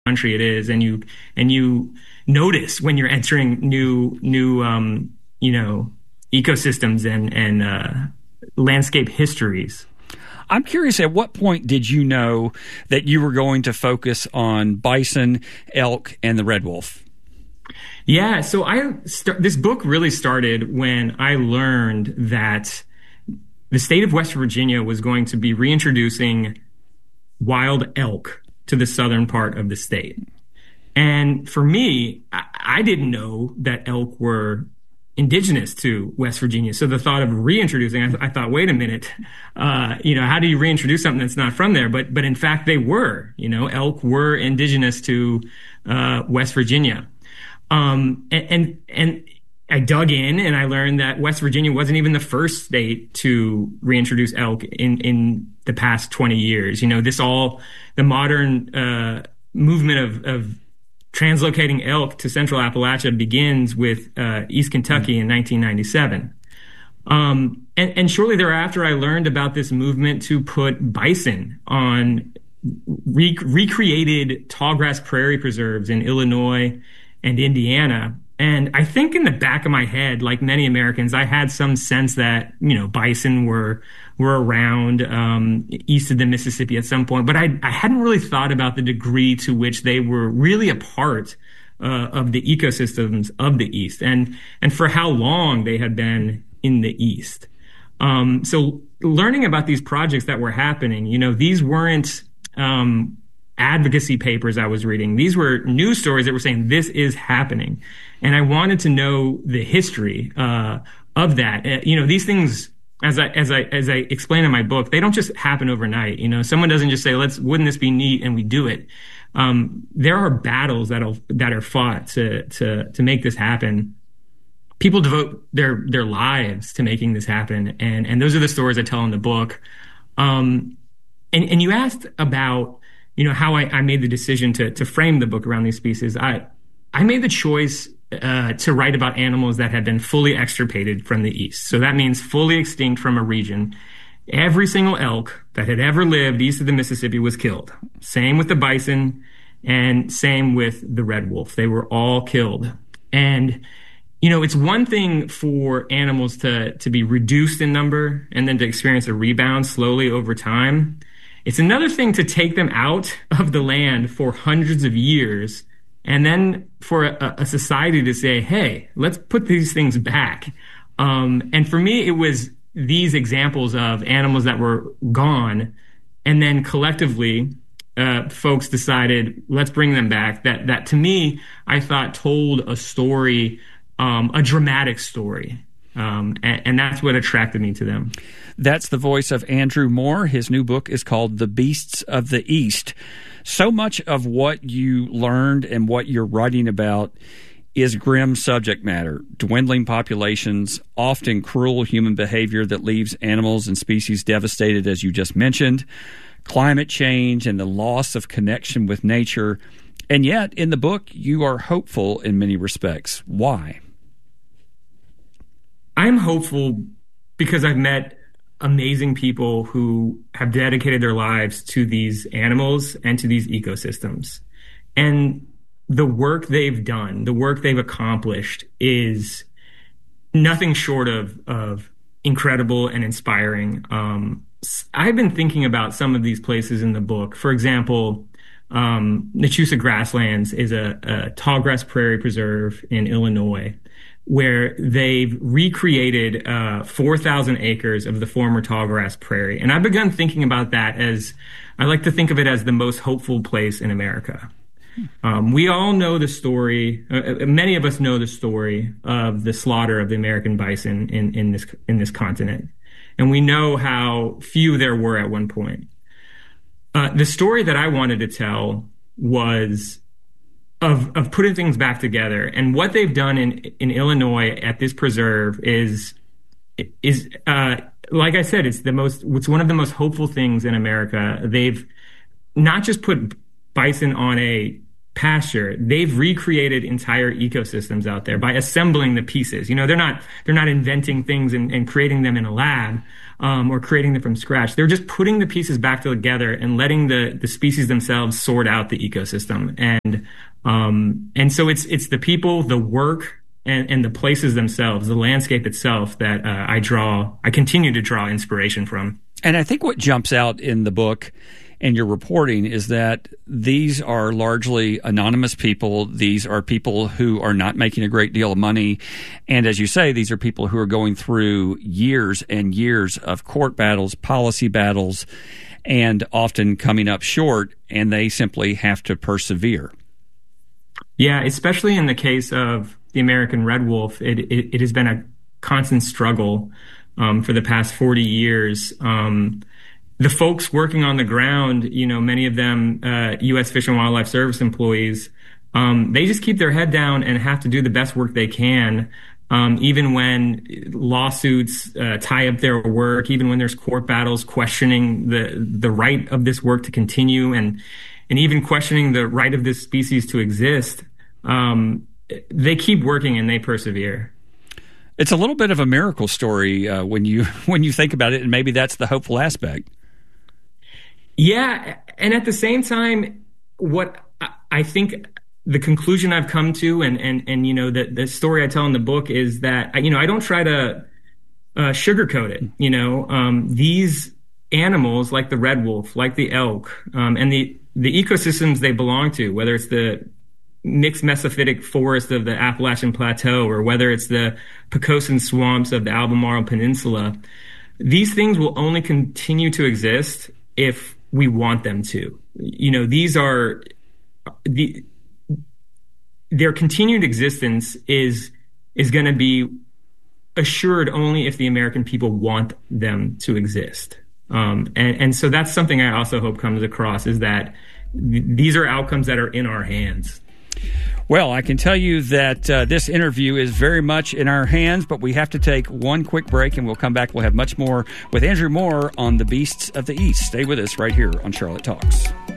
country it is, and you notice when you're entering new ecosystems and landscape histories. I'm curious, at what point did you know that you were going to focus on bison, elk, and the red wolf? Yeah, so this book really started when I learned that the state of West Virginia was going to be reintroducing wild elk to the southern part of the state. And for me, I didn't know that elk were indigenous to West Virginia. So the thought of reintroducing, I thought, wait a minute, how do you reintroduce something that's not from there? But in fact, they were, elk were indigenous to West Virginia. And I dug in and I learned that West Virginia wasn't even the first state to reintroduce elk in the past 20 years. The modern movement of translocating elk to Central Appalachia begins with East Kentucky in 1997. And shortly thereafter, I learned about this movement to put bison on recreated tallgrass prairie preserves in Illinois and Indiana. And I think in the back of my head, like many Americans, I had some sense that, bison were around east of the Mississippi at some point. But I hadn't really thought about the degree to which they were really a part of the ecosystems of the East and for how long they had been in the East. So learning about these projects that were happening, these weren't advocacy papers I was reading. These were news stories that were saying this is happening. And I wanted to know the history of that. These things, as I explain in my book, they don't just happen overnight. Someone doesn't just say, wouldn't this be neat? And we do it. There are battles that are fought to make this happen. People devote their lives to making this happen. And those are the stories I tell in the book. And you asked about, how I made the decision to frame the book around these species. I made the choice to write about animals that had been fully extirpated from the East. So that means fully extinct from a region. Every single elk that had ever lived east of the Mississippi was killed. Same with the bison and same with the red wolf. They were all killed. And, it's one thing for animals to be reduced in number and then to experience a rebound slowly over time. It's another thing to take them out of the land for hundreds of years and then for a society to say, hey, let's put these things back. And for me, it was these examples of animals that were gone. And then collectively, folks decided, let's bring them back. That to me, I thought told a story, a dramatic story. And that's what attracted me to them. That's the voice of Andrew Moore. His new book is called The Beasts of the East. So much of what you learned and what you're writing about is grim subject matter: dwindling populations, often cruel human behavior that leaves animals and species devastated, as you just mentioned, climate change and the loss of connection with nature. And yet, in the book, you are hopeful in many respects. Why? I'm hopeful because I've met amazing people who have dedicated their lives to these animals and to these ecosystems. And the work they've done, the work they've accomplished is nothing short of incredible and inspiring. I've been thinking about some of these places in the book. For example, Nachusa Grasslands is a tallgrass prairie preserve in Illinois, where they've recreated 4,000 acres of the former tallgrass prairie. And I've begun thinking about that as, I like to think of it as the most hopeful place in America. We all know the story, many of us know the story of the slaughter of the American bison in this continent. And we know how few there were at one point. The story that I wanted to tell was of putting things back together. And what they've done in Illinois at this preserve is like I said, it's one of the most hopeful things in America. They've not just put bison on a pasture. They've recreated entire ecosystems out there by assembling the pieces. You know, they're not inventing things and creating them in a lab, or creating them from scratch. They're just putting the pieces back together and letting the species themselves sort out the ecosystem. And so it's the people, the work, and the places themselves, the landscape itself that I continue to draw inspiration from. And I think what jumps out in the book and your reporting is that these are largely anonymous people. These are people who are not making a great deal of money. And as you say, these are people who are going through years and years of court battles, policy battles, and often coming up short, and they simply have to persevere. Yeah, especially in the case of the American red wolf, it has been a constant struggle for the past 40 years. The folks working on the ground, you know, many of them U.S. Fish and Wildlife Service employees, they just keep their head down and have to do the best work they can, even when lawsuits tie up their work, even when there's court battles questioning the right of this work to continue, and even questioning the right of this species to exist. They keep working and they persevere. It's a little bit of a miracle story when you think about it, and maybe that's the hopeful aspect. Yeah, and at the same time, what I think the conclusion I've come to, and you know, the story I tell in the book is that, you know, I don't try to sugarcoat it. You know, these animals, like the red wolf, like the elk, and the ecosystems they belong to, whether it's the mixed mesophytic forest of the Appalachian Plateau or whether it's the Pocosin swamps of the Albemarle Peninsula, these things will only continue to exist if we want them to. You know, their continued existence is going to be assured only if the American people want them to exist. And so that's something I also hope comes across, is that these are outcomes that are in our hands. Well, I can tell you that this interview is very much in our hands, but we have to take one quick break, and we'll come back. We'll have much more with Andrew Moore on the Beasts of the East. Stay with us right here on Charlotte Talks.